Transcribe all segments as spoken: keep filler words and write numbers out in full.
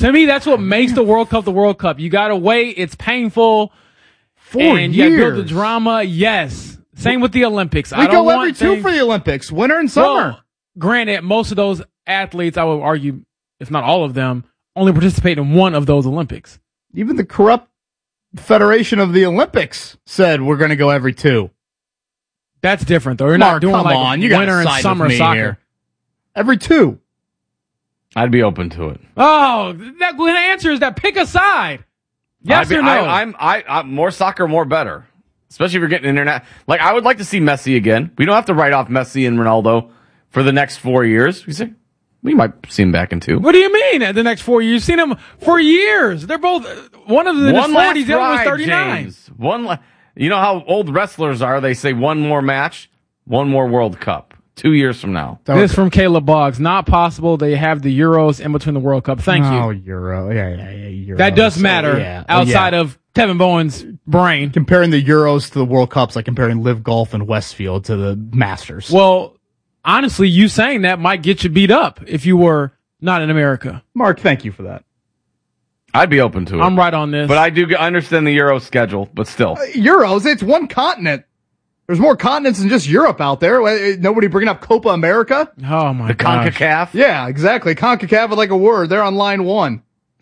To me, that's what makes the World Cup the World Cup. You got to wait. It's painful. Four and years. you build the drama. Yes. Same with the Olympics. We I don't go want every two things, for the Olympics, winter and summer. Well, granted, most of those athletes, I would argue, if not all of them, only participate in one of those Olympics. Even the corrupt Federation of the Olympics said we're going to go every two. That's different, though. You're Mark, not doing come like on. You winter gotta and side summer with me soccer. here. Every two. I'd be open to it. Oh, that the answer is that pick a side. Yes I'd be, or no? I, I'm I, I'm more soccer, more better. Especially if you're getting internet. Like I would like to see Messi again. We don't have to write off Messi and Ronaldo for the next four years. We say we might see him back in two. What do you mean? The next four years? You've seen them for years. They're both one of them in One his last forties, the other one's ride, thirty-nine. James. One. La- you know how old wrestlers are? They say one more match, one more World Cup. Two years from now. This from Caleb Boggs. Not possible. They have the Euros in between the World Cup. Thank you. Oh, Euro. Yeah, yeah, yeah. Euro. That does matter Oh, yeah. outside Oh, yeah. of Kevin Bowen's brain. Comparing the Euros to the World Cups, like comparing Live Golf and Westfield to the Masters. Well, honestly, you saying that might get you beat up if you were not in America. Mark, thank you for that. I'd be open to it. I'm right on this. But I do g- understand the Euro schedule, but still. Uh, Euros, it's one continent. There's more continents than just Europe out there. Uh, Nobody bringing up Copa America? Oh, my The gosh. CONCACAF? Yeah, exactly. CONCACAF would like a word. They're on line one.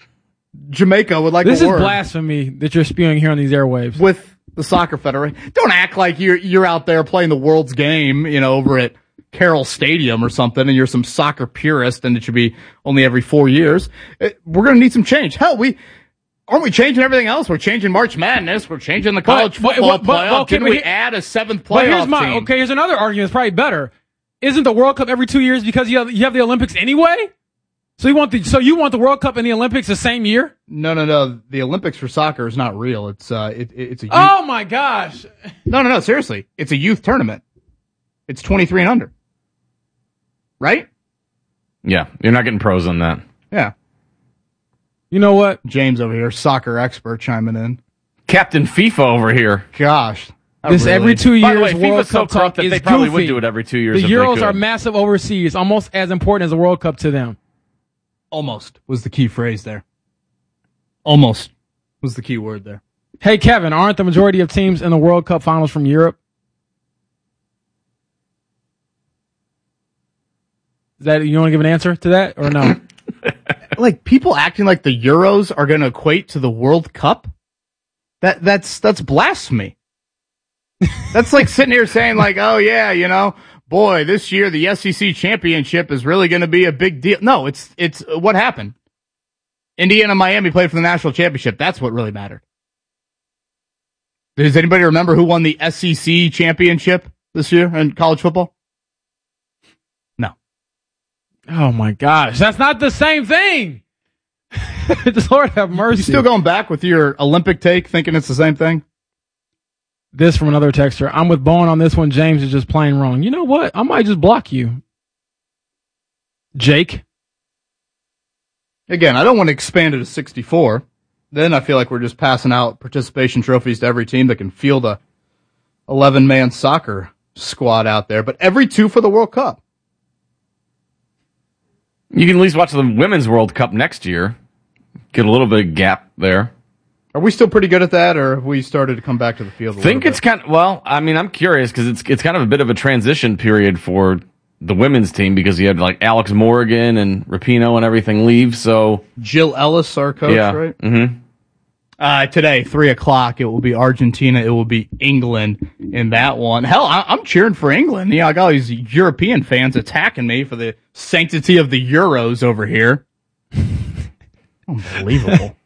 Jamaica would like This a is word. blasphemy that you're spewing here on these airwaves. With the soccer federation. Don't act like you're you're out there playing the world's game, you know, over at Carroll Stadium or something, and you're some soccer purist, and it should be only every four years. It, we're going to need some change. Hell, we aren't we changing everything else? We're changing March Madness. We're changing the college But- football but- but- playoff. okay, Didn't but we here- add a seventh But here's playoff my team? okay. Here's another argument. It's probably better. Isn't the World Cup every two years because you have you have the Olympics anyway? So you want the so you want the World Cup and the Olympics the same year? No, no, no. The Olympics for soccer is not real. It's uh, it, it- it's a youth. Oh my gosh! No, no, no. Seriously, it's a youth tournament. It's twenty-three and under. Right? Yeah, you're not getting pros on that. Yeah. You know what? James over here, soccer expert, chiming in. Captain FIFA over here. Gosh. not This really. every two By the years way, World FIFA's so Cup talk corrupt that is they probably goofy. would do it every two years The if they Euros could. are massive overseas, almost as important as the World Cup to them. Almost was the key phrase there. Almost was the key word there. Hey Kevin, aren't the majority of teams in the World Cup finals from Europe? Is that you want to give an answer to that or no? Like people acting like the Euros are going to equate to the World Cup. That that's that's blasphemy. That's like sitting here saying like, oh yeah, you know, boy, this year the S E C championship is really going to be a big deal. No, it's it's uh, what happened. Indiana and Miami played for the national championship. That's what really mattered. Does anybody remember who won the S E C championship this year in college football? No. Oh my gosh, that's not the same thing. Just Lord have mercy. You still going back with your Olympic take, thinking it's the same thing? This from another texter. I'm with Bowen on this one. James is just plain wrong. You know what? I might just block you. Jake. Again, I don't want to expand it to sixty-four. Then I feel like we're just passing out participation trophies to every team that can field a eleven-man soccer squad out there. But every two for the World Cup. You can at least watch the Women's World Cup next year. Get a little bit of gap there. Are we still pretty good at that, or have we started to come back to the field a I think little it's kind of, well, I mean, I'm curious because it's it's kind of a bit of a transition period for the women's team because you had like Alex Morgan and Rapinoe and everything leave. So bit? Jill Ellis, our coach, yeah, right? Mm-hmm. Uh, today, three o'clock, it will be Argentina, it will be England in that one. Hell, I, I'm cheering for England. You know, I got all these European fans attacking me for the sanctity of the Euros over here. Unbelievable.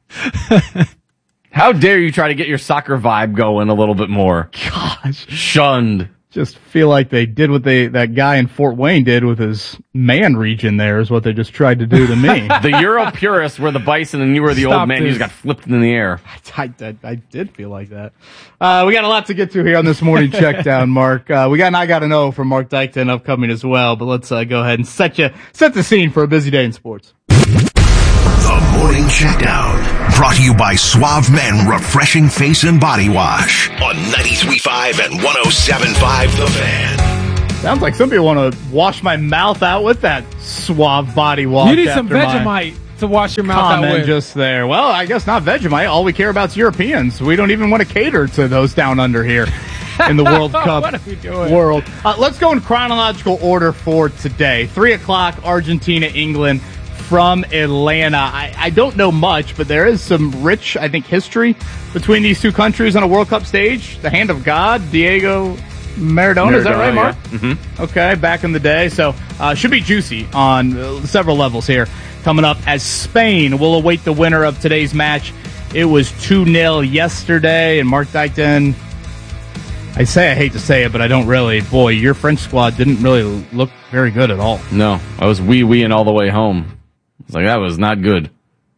How dare you try to get your soccer vibe going a little bit more? Gosh. Shunned. Just feel like they did what they that guy in Fort Wayne did with his man region there is what they just tried to do to me. The Euro purists were the bison and you were the Stop old man. You this. just got flipped in the air. I, I, I did feel like that. Uh, we got a lot to get to here on this morning check down, Mark. Uh, we got an I Gotta Know from Mark Dykton upcoming as well, but let's uh, go ahead and set you set the scene for a busy day in sports. The Morning Checkdown, brought to you by Suave Men Refreshing Face and Body Wash on ninety-three point five and one oh seven point five The Fan. Sounds like some people want to wash my mouth out with that Suave body wash. You need some after my Vegemite. to wash your mouth out comment with. just there. Well, I guess not Vegemite. All we care about is Europeans. We don't even want to cater to those down under here in the World Cup What are we doing? world. Uh, let's go in chronological order for today. Three o'clock, Argentina, England from Atlanta. I, I don't know much, but there is some rich, I think, history between these two countries on a World Cup stage. The hand of God, Diego Maradona, is that Maradona, right, Mark? yeah. Mm-hmm. Okay, back in the day. So, uh, should be juicy on uh, several levels here. Coming up as Spain will await the winner of today's match. It was two nil yesterday, and Mark Dykton, I say I hate to say it, but I don't really. Boy, your French squad didn't really look very good at all. No, I was wee-weeing all the way home. It's like, that was not good.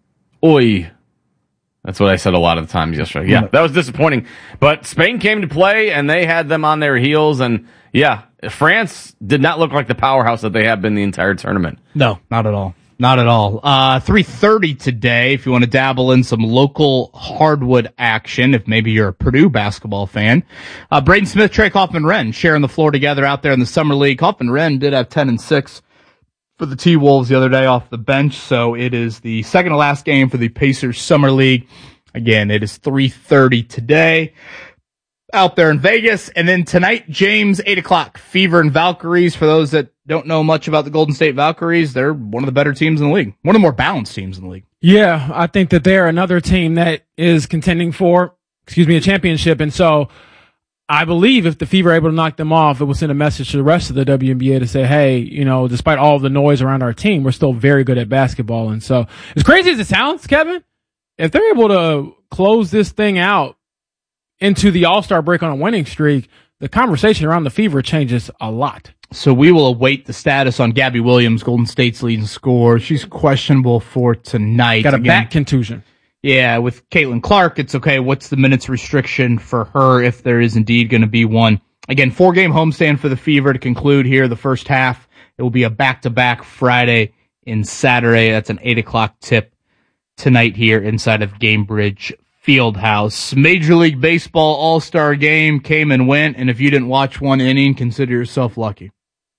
Oi. That's what I said a lot of times yesterday. Yeah, that was disappointing. But Spain came to play, and they had them on their heels. And, yeah, France did not look like the powerhouse that they have been the entire tournament. No, not at all. Not at all. Uh, three thirty today, if you want to dabble in some local hardwood action, if maybe you're a Purdue basketball fan. Uh, Braden Smith, Trey Kaufman-Renn sharing the floor together out there in the Summer League. Kaufman-Renn did have ten and six for the T-Wolves the other day off the bench, so it is the second to last game for the Pacers Summer League. Again, it is three thirty today out there in Vegas. And then tonight, James, eight o'clock, Fever and Valkyries. For those that don't know much about the Golden State Valkyries, they're one of the better teams in the league. One of the more balanced teams in the league. Yeah, I think that they're another team that is contending for, excuse me, a championship. And so I believe if the Fever are able to knock them off, it will send a message to the rest of the W N B A to say, hey, you know, despite all the noise around our team, we're still very good at basketball. And so as crazy as it sounds, Kevin, if they're able to close this thing out into the All-Star break on a winning streak, the conversation around the Fever changes a lot. So we will await the status on Gabby Williams, Golden State's leading scorer. She's questionable for tonight. Got a Again, back contusion. Yeah, with Caitlin Clark, it's okay. What's the minutes restriction for her if there is indeed going to be one? Again, four-game homestand for the Fever to conclude here the first half. It will be a back-to-back Friday and Saturday. That's an eight o'clock tip tonight here inside of Gamebridge Fieldhouse. Major League Baseball All-Star Game came and went, and if you didn't watch one inning, consider yourself lucky.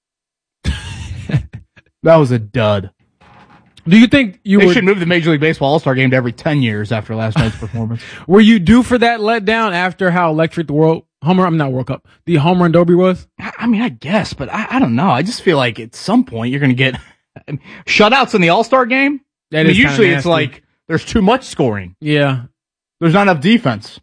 That was a dud. Do you think you They were, should move the Major League Baseball All-Star Game to every ten years after last night's performance. were you due for that letdown after how electric the World Homer, I'm not World Cup, the Home Run Derby was? I I mean, I guess, but I, I don't know. I just feel like at some point you're going to get I mean, shutouts in the All-Star Game. That I mean, is kinda usually it's nasty. like there's too much scoring. Yeah. There's not enough defense.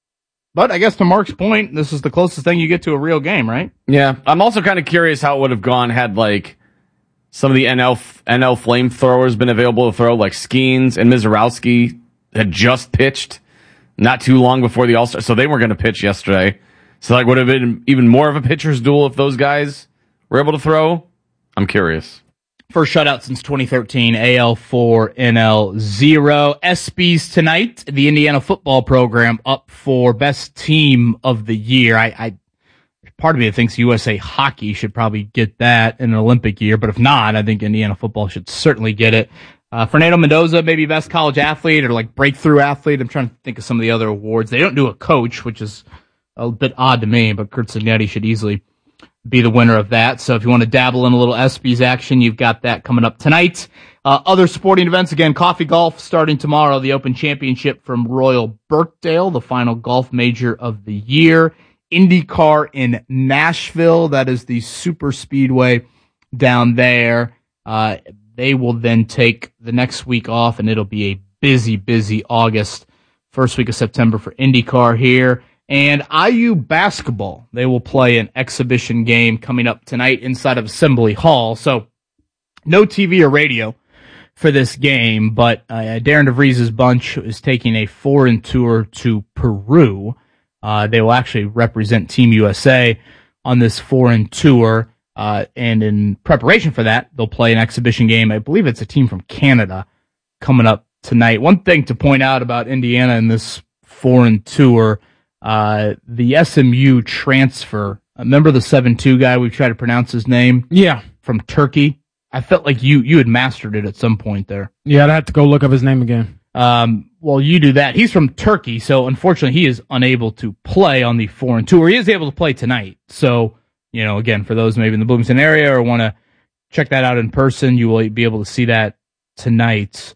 But I guess to Mark's point, this is the closest thing you get to a real game, right? Yeah, I'm also kind of curious how it would have gone had, like, some of the N L N L flamethrowers been available to throw, like Skeens and Mizorowski had just pitched not too long before the All-Star, so they weren't going to pitch yesterday. So, like, would have been even more of a pitcher's duel if those guys were able to throw? I'm curious. First shutout since twenty thirteen, A L four, N L zero. ESPYs tonight, the Indiana football program up for best team of the year. I, I part of me thinks U S A Hockey should probably get that in an Olympic year, but if not, I think Indiana football should certainly get it. Uh, Fernando Mendoza, maybe best college athlete or like breakthrough athlete. I'm trying to think of some of the other awards. They don't do a coach, which is a bit odd to me, but Kurt Signetti should easily be the winner of that. So if you want to dabble in a little ESPYs action, you've got that coming up tonight. Uh, other sporting events, again, Coffee Golf starting tomorrow, the Open Championship from Royal Birkdale, the final golf major of the year. IndyCar in Nashville, that is the super speedway down there. Uh, they will then take the next week off, and it'll be a busy, busy August, first week of September for IndyCar here. And I U basketball, they will play an exhibition game coming up tonight inside of Assembly Hall. So no T V or radio for this game, but uh, Darren DeVries' bunch is taking a foreign tour to Peru. Uh, they will actually represent Team U S A on this foreign tour. Uh, and in preparation for that, they'll play an exhibition game. I believe it's a team from Canada coming up tonight. One thing to point out about Indiana in this foreign tour, uh, the S M U transfer, remember the seven two guy we tried to pronounce his name? Yeah. From Turkey? I felt like you, you had mastered it at some point there. Yeah, I'd have to go look up his name again. Um, well, you do that. He's from Turkey, so unfortunately he is unable to play on the foreign tour. He is able to play tonight. So, you know, again, for those maybe in the Bloomington area or want to check that out in person, you will be able to see that tonight.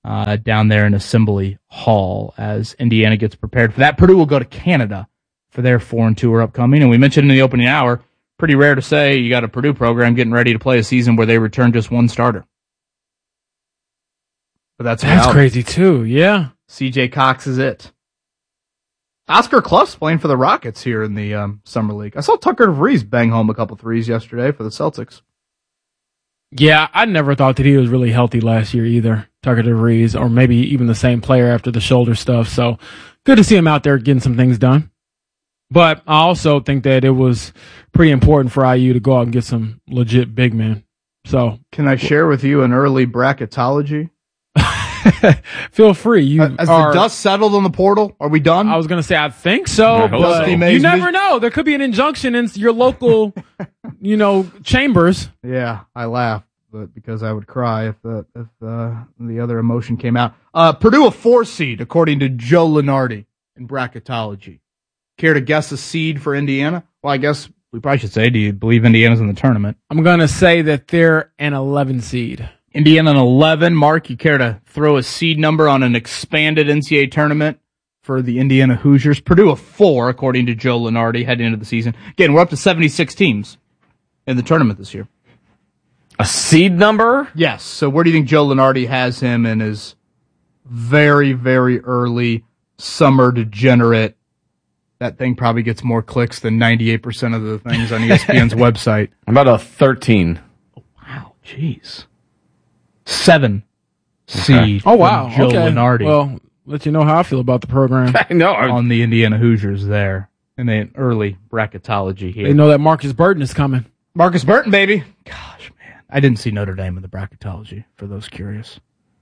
uh, down there in Assembly Hall as Indiana gets prepared for that. Purdue will go to Canada for their foreign tour upcoming. And we mentioned in the opening hour, pretty rare to say you got a Purdue program getting ready to play a season where they return just one starter. But that's That's reality. crazy too. Yeah. C J Cox is it. Oscar Clough's playing for the Rockets here in the um, Summer League. I saw Tucker DeVries bang home a couple threes yesterday for the Celtics. Yeah, I never thought that he was really healthy last year either, Tucker DeVries, or maybe even the same player after the shoulder stuff. So good to see him out there getting some things done. But I also think that it was pretty important for I U to go out and get some legit big men. So can I share with you an early bracketology? Feel free. You uh, Has are, the dust settled on the portal? Are we done? I was going to say, I think so, No, but so. you never know. There could be an injunction in your local, you know, chambers. Yeah, I laughed, but because I would cry if the if uh, the other emotion came out. Uh, Purdue a four seed according to Joe Lunardi in bracketology. Care to guess a seed for Indiana? Well, I guess we probably should say, do you believe Indiana's in the tournament? I'm going to say that they're an eleven seed. Indiana an eleven. Mark, you care to throw a seed number on an expanded N C double A tournament for the Indiana Hoosiers? Purdue a four, according to Joe Lunardi, heading into the season. Again, we're up to seventy-six teams in the tournament this year. A seed number? Yes. So where do you think Joe Lunardi has him in his very, very early summer degenerate? That thing probably gets more clicks than ninety-eight percent of the things on E S P N's website. About a thirteen. Wow, jeez. Seven seed. Oh, wow. Joe okay. Lunardi. Well, let you know how I feel about the program. I know. On the Indiana Hoosiers there in the early bracketology here. They know that Marcus Burton is coming. Marcus Burton, baby. Gosh, man. I didn't see Notre Dame in the bracketology, for those curious.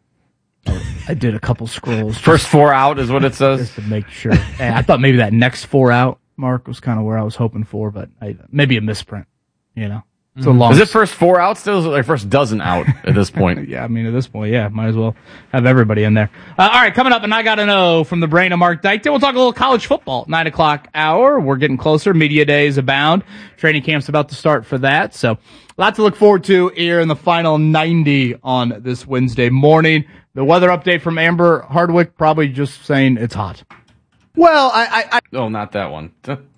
I did a couple scrolls. First four out is what it says. Just to make sure. I thought maybe that next four out mark was kind of where I was hoping for, but I, maybe a misprint, you know? It's a long Is it first four out still? Or is it like first dozen out at this point? Yeah, I mean, at this point, yeah, might as well have everybody in there. Uh, all right, coming up, and I got to know from the brain of Mark Dykton. We'll talk a little college football, nine o'clock hour. We're getting closer. Media days abound. Training camp's about to start for that. So, a lot to look forward to here in the final ninety on this Wednesday morning. The weather update from Amber Hardwick, probably just saying it's hot. Well, I... I, I Oh, not that one.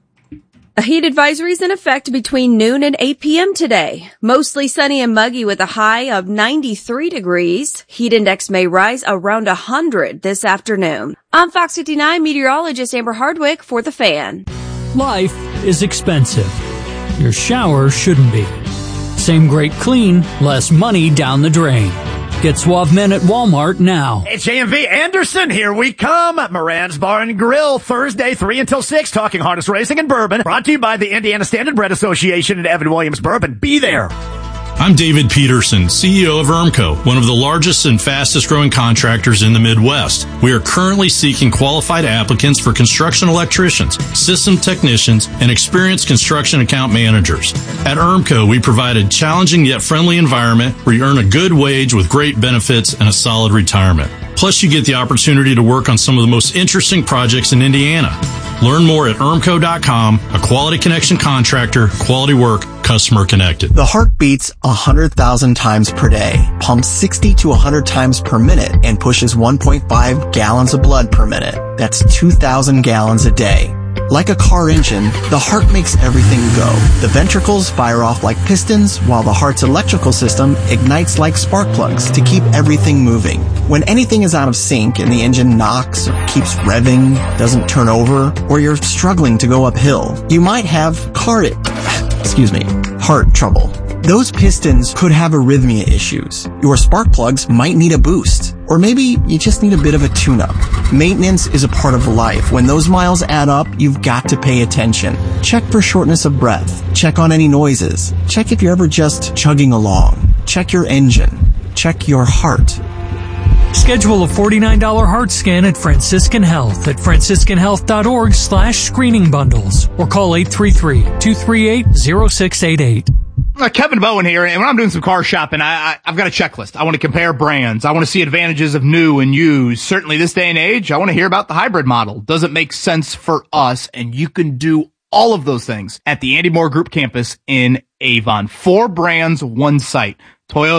A heat advisory is in effect between noon and eight p.m. today. Mostly sunny and muggy with a high of ninety-three degrees. Heat index may rise around one hundred this afternoon. I'm Fox fifty-nine meteorologist Amber Hardwick for The Fan. Life is expensive. Your shower shouldn't be. Same great clean, less money down the drain. Get Suave Men at Walmart now. It's J M V Anderson. Here we come. Moran's Bar and Grill, Thursday, three until six, talking harness racing and bourbon. Brought to you by the Indiana Standard Bread Association and Evan Williams Bourbon. Be there. I'm David Peterson, C E O of Ermco, one of the largest and fastest growing contractors in the Midwest. We are currently seeking qualified applicants for construction electricians, system technicians, and experienced construction account managers. At Ermco, we provide a challenging yet friendly environment where you earn a good wage with great benefits and a solid retirement. Plus, you get the opportunity to work on some of the most interesting projects in Indiana. Learn more at ermco dot com, a quality connection contractor, quality work, customer connected. The heart beats one hundred thousand times per day, pumps sixty to one hundred times per minute, and pushes one point five gallons of blood per minute. That's two thousand gallons a day. Like a car engine, the heart makes everything go. The ventricles fire off like pistons, while the heart's electrical system ignites like spark plugs to keep everything moving. When anything is out of sync and the engine knocks or keeps revving, doesn't turn over, or you're struggling to go uphill, you might have car, excuse me, heart trouble. Those pistons could have arrhythmia issues. Your spark plugs might need a boost. Or maybe you just need a bit of a tune-up. Maintenance is a part of life. When those miles add up, you've got to pay attention. Check for shortness of breath. Check on any noises. Check if you're ever just chugging along. Check your engine. Check your heart. Schedule a forty-nine dollars heart scan at Franciscan Health at franciscan health dot org slash screening bundles or call eight three three, two three eight, zero six eight eight. Uh, Kevin Bowen here, and when I'm doing some car shopping, I, I, I've got a checklist. I want to compare brands. I want to see advantages of new and used. Certainly this day and age, I want to hear about the hybrid model. Does it make sense for us? And you can do all of those things at the Andy Moore Group campus in Avon. Four brands, one site. Toyota,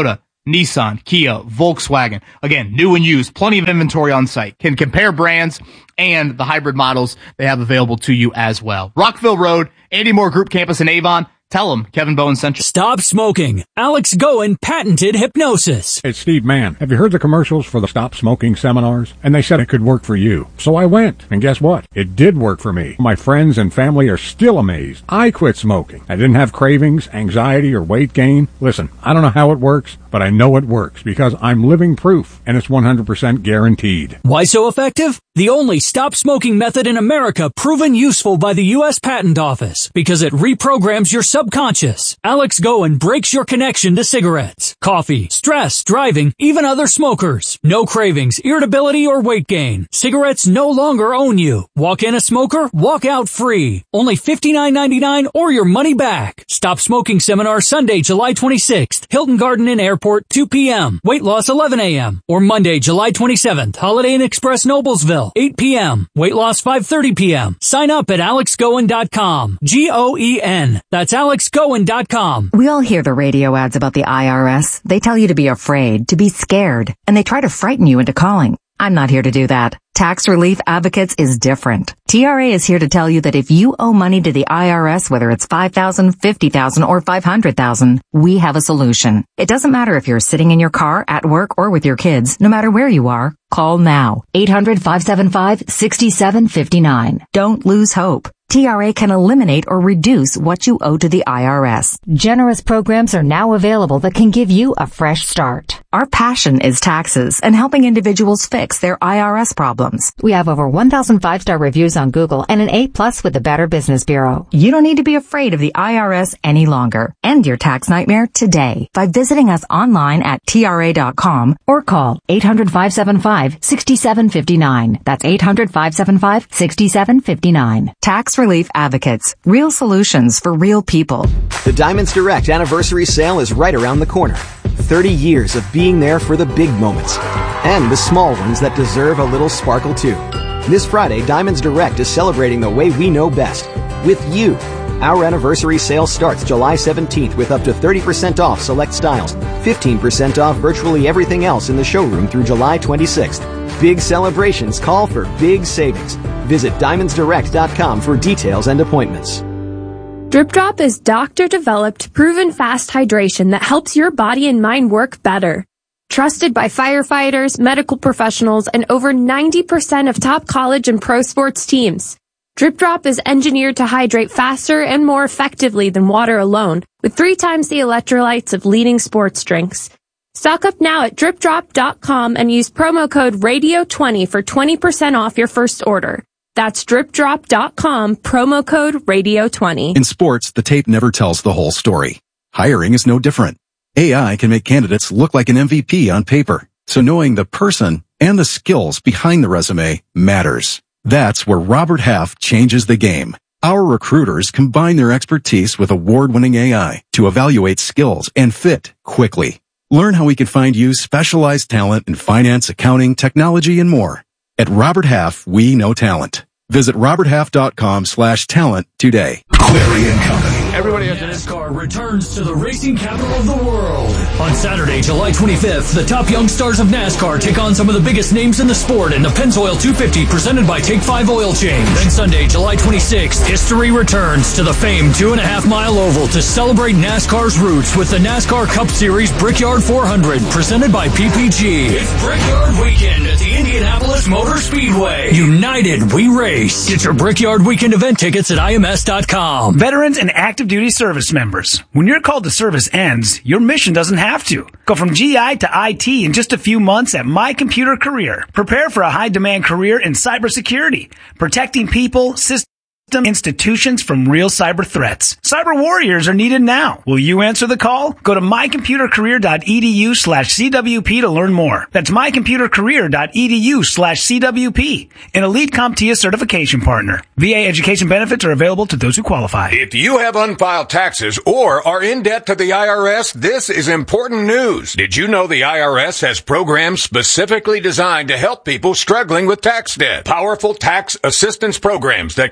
Nissan, Kia, Volkswagen. Again, new and used, plenty of inventory on site. Can compare brands and the hybrid models they have available to you as well. Rockville Road, Andy Moore Group Campus in Avon. Tell them Kevin Bowen sent you. Stop smoking. Alex Goen patented hypnosis. It's Steve Mann. Have you heard the commercials for the Stop Smoking seminars? And they said it could work for you. So I went, and guess what? It did work for me. My friends and family are still amazed. I quit smoking. I didn't have cravings, anxiety, or weight gain. Listen, I don't know how it works, but I know it works because I'm living proof, and it's one hundred percent guaranteed. Why so effective? The only stop smoking method in America proven useful by the U S Patent Office because it reprograms your subconscious. Alex Goen breaks your connection to cigarettes, coffee, stress, driving, even other smokers. No cravings, irritability, or weight gain. Cigarettes no longer own you. Walk in a smoker, walk out free. Only fifty-nine ninety-nine or your money back. Stop Smoking Seminar Sunday, July twenty-sixth, Hilton Garden Inn Airport, two p.m. Weight loss eleven a.m. Or Monday, July twenty-seventh, Holiday Inn Express Noblesville, eight p.m. Weight loss five thirty p.m. Sign up at alex goen dot com. G O E N. That's alex goen dot com. We all hear the radio ads about the I R S. They tell you to be afraid, to be scared, and they try to frighten you into calling. I'm not here to do that. Tax Relief Advocates is different. T R A is here to tell you that if you owe money to the I R S, whether it's five thousand dollars, fifty thousand dollars, or five hundred thousand dollars, we have a solution. It doesn't matter if you're sitting in your car, at work, or with your kids. No matter where you are, call now. eight hundred, five seven five, six seven five nine. Don't lose hope. T R A can eliminate or reduce what you owe to the I R S. Generous programs are now available that can give you a fresh start. Our passion is taxes and helping individuals fix their I R S problems. We have over one thousand five-star reviews on Google and an A plus with the Better Business Bureau. You don't need to be afraid of the I R S any longer. End your tax nightmare today by visiting us online at T R A dot com or call eight hundred, five seven five, six seven five nine. That's eight hundred, five seven five, six seven five nine. Tax Relief Advocates. Real solutions for real people. The Diamonds Direct anniversary sale is right around the corner. thirty years of being there for the big moments. And the small ones that deserve a little sparkle too. This Friday, Diamonds Direct is celebrating the way we know best. With you. Our anniversary sale starts July seventeenth with up to thirty percent off select styles, fifteen percent off virtually everything else in the showroom through July twenty-sixth. Big celebrations call for big savings. Visit diamonds direct dot com for details and appointments. Drip Drop is doctor-developed, proven fast hydration that helps your body and mind work better. Trusted by firefighters, medical professionals, and over ninety percent of top college and pro sports teams. Drip Drop is engineered to hydrate faster and more effectively than water alone, with three times the electrolytes of leading sports drinks. Stock up now at drip drop dot com and use promo code radio twenty for twenty percent off your first order. That's drip drop dot com, promo code radio twenty. In sports, the tape never tells the whole story. Hiring is no different. A I can make candidates look like an M V P on paper, so knowing the person and the skills behind the resume matters. That's where Robert Half changes the game. Our recruiters combine their expertise with award-winning A I to evaluate skills and fit quickly. Learn how we can find you specialized talent in finance, accounting, technology, and more. At Robert Half, we know talent. Visit robert half dot com slash talent today. Query and Company. Everybody has NASCAR returns to the racing capital of the world. On Saturday, July twenty-fifth, the top young stars of NASCAR take on some of the biggest names in the sport in the Pennzoil two fifty presented by Take five Oil Change. Then Sunday, July twenty-sixth, history returns to the famed two and a half mile oval to celebrate NASCAR's roots with the NASCAR Cup Series Brickyard four hundred presented by P P G. It's Brickyard Weekend at the Indianapolis Motor Speedway. United, we race. Get your Brickyard Weekend event tickets at I M S dot com. Veterans and active duty service members. When your call to service ends, your mission doesn't have to. Go from G I to I T in just a few months at My Computer Career. Prepare for a high-demand career in cybersecurity, protecting people, systems, institutions from real cyber threats. Cyber warriors are needed now. Will you answer the call? Go to my computer career dot e d u slash C W P to learn more. That's my computer career dot e d u slash C W P. An Elite CompTIA certification partner. V A education benefits are available to those who qualify. If you have unfiled taxes or are in debt to the I R S, this is important news. Did you know the I R S has programs specifically designed to help people struggling with tax debt? Powerful tax assistance programs that can save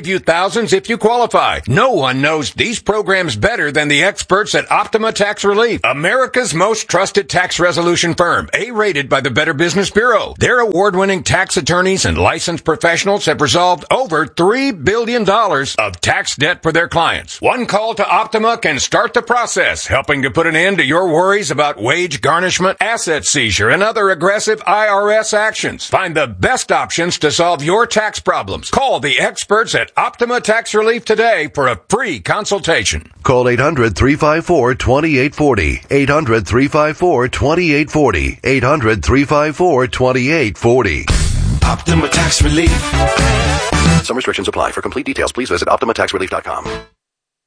save you thousands if you qualify. No one knows these programs better than the experts at Optima Tax Relief, America's most trusted tax resolution firm, A-rated by the Better Business Bureau. Their award-winning tax attorneys and licensed professionals have resolved over three billion dollars of tax debt for their clients. One call to Optima can start the process, helping to put an end to your worries about wage garnishment, asset seizure, and other aggressive I R S actions. Find the best options to solve your tax problems. Call the experts at Optima Tax Relief today for a free consultation. Call eight hundred, three five four, two eight four zero. eight hundred, three five four, two eight four zero. eight hundred, three five four, two eight four zero. Optima Tax Relief. Some restrictions apply. For complete details, please visit optima tax relief dot com.